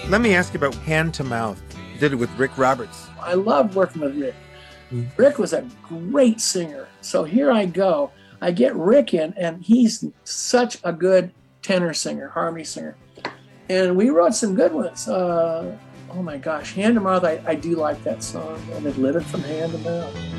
Let me ask you about Hand to Mouth. You did it with Rick Roberts. I loved working with Rick. Rick was a great singer. So here I go. I get Rick in, and he's such a good tenor singer, harmony singer. And we wrote some good ones. Oh my gosh, Hand to Mouth, I do like that song. And it lit it from hand to mouth.